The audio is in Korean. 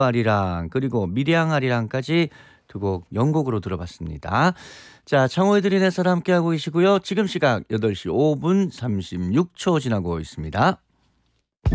아리랑 그리고 미리앙 아리랑까지 두 곡 연곡으로 들어봤습니다. 자, 창호의 들인 해설 함께하고 계시고요. 지금 시각 8시 5분 36초 지나고 있습니다.